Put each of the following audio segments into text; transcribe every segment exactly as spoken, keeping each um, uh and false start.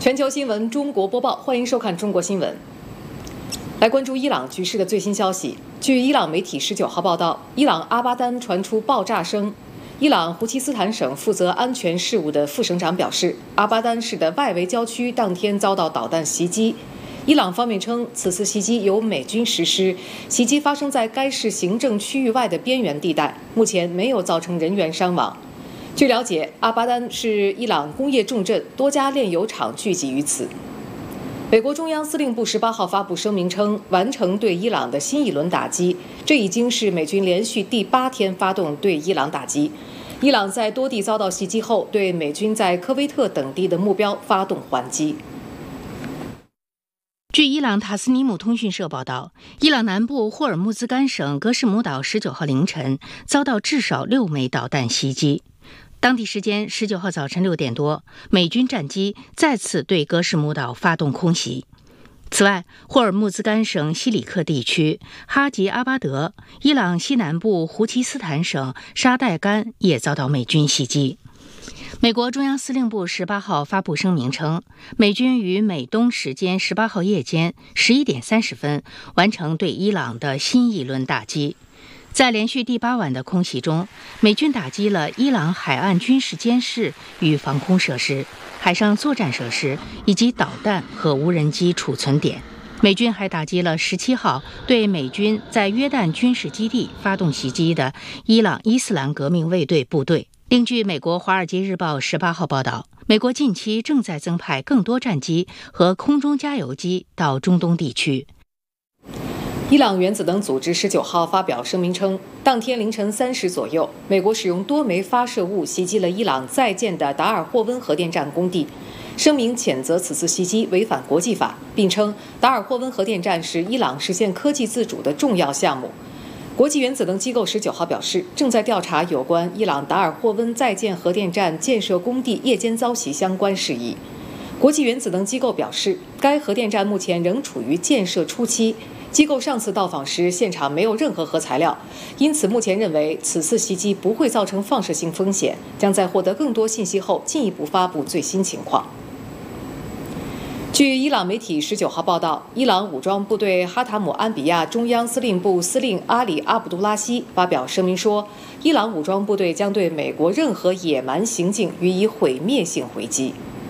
全球新闻中国播报，欢迎收看中国新闻。来关注伊朗局势的最新消息。据伊朗媒体十九号报道，伊朗阿巴丹传出爆炸声。伊朗胡齐斯坦省负责安全事务的副省长表示，阿巴丹市的外围郊区当天遭到导弹袭击。伊朗方面称，此次袭击由美军实施，袭击发生在该市行政区域外的边缘地带，目前没有造成人员伤亡。据了解，阿巴丹是伊朗工业重镇，多家炼油厂聚集于此。美国中央司令部十八号发布声明称，完成对伊朗的新一轮打击，这已经是美军连续第八天发动对伊朗打击。伊朗在多地遭到袭击后，对美军在科威特等地的目标发动还击。 据伊朗塔斯尼姆通讯社报道，伊朗南部霍尔木兹干省格什姆岛十九号凌晨遭到至少六枚导弹袭击。当地时间十九号早晨六点多，美军战机再次对格什姆岛发动空袭。此外，霍尔木兹干省西里克地区、哈吉阿巴德、伊朗西南部胡齐斯坦省沙代干也遭到美军袭击。美国中央司令部十八号发布声明称，美军于美东时间十八号夜间十一点三十分完成对伊朗的新一轮打击。在连续第八晚的空袭中，美军打击了伊朗海岸军事监视与防空设施、海上作战设施以及导弹和无人机储存点。美军还打击了十七号对美军在约旦军事基地发动袭击的伊朗伊斯兰革命卫队部队。另据美国《华尔街日报》十八号报道，美国近期正在增派更多战机和空中加油机到中东地区。 伊朗原子能组织十九号发表声明称，当天凌晨三时左右，美国使用多枚发射物袭击了伊朗在建的达尔霍温核电站工地。声明谴责此次袭击违反国际法，并称达尔霍温核电站是伊朗实现科技自主的重要项目。国际原子能机构十九号表示，正在调查有关伊朗达尔霍温在建核电站建设工地夜间遭袭相关事宜。国际原子能机构表示，该核电站目前仍处于建设初期。机构上次到访时，现场没有任何核材料，因此目前认为此次袭击不会造成放射性风险，将在获得更多信息后进一步发布最新情况。据伊朗媒体十九号报道，伊朗武装部队哈塔姆安比亚中央司令部司令阿里阿卜杜拉希发表声明说，伊朗武装部队将对美国任何野蛮行径予以毁灭性回击。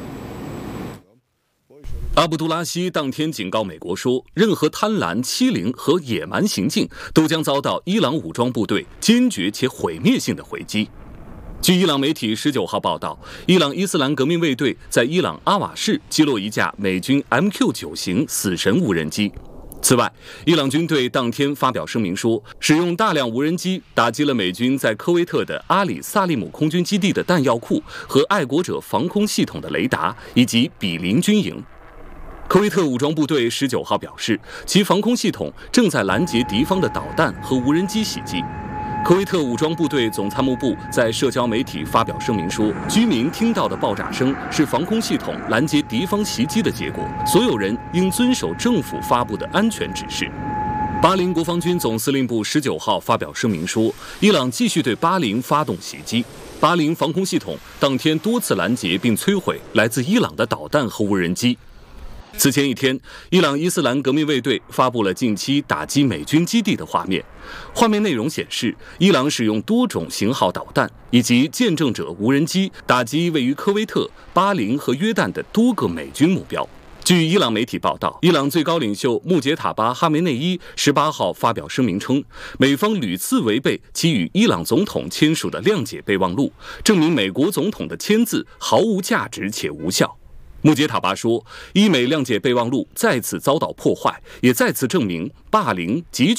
阿卜杜拉希当天警告美国说，任何贪婪、欺凌和野蛮行径都将遭到伊朗武装部队坚决且毁灭性的回击。据伊朗媒体十九号报道，伊朗伊斯兰革命卫队在伊朗阿瓦市击落一架美军 M Q 九 型死神无人机。此外，伊朗军队当天发表声明说，使用大量无人机打击了美军在科威特的阿里萨利姆空军基地的弹药库和爱国者防空系统的雷达，以及比邻军营。科威特武装部队十九号表示，其防空系统正在拦截敌方的导弹和无人机袭击。科威特武装部队总参谋部在社交媒体发表声明说，居民听到的爆炸声是防空系统拦截敌方袭击的结果，所有人应遵守政府发布的安全指示。巴林国防军总司令部十九号发表声明说，伊朗继续对巴林发动袭击。巴林防空系统当天多次拦截并摧毁来自伊朗的导弹和无人机。此前一天，伊朗伊斯兰革命卫队发布了近期打击美军基地的画面。画面内容显示，伊朗使用多种型号导弹以及见证者无人机打击位于科威特、巴林和约旦的多个美军目标。据伊朗媒体报道，伊朗最高领袖穆杰塔巴·哈梅内伊十八号发表声明称，美方屡次违背其与伊朗总统签署的谅解备忘录，证明美国总统的签字毫无价值且无效。穆杰塔巴说，伊美谅解备忘录再次遭到破坏，也再次证明霸凌、集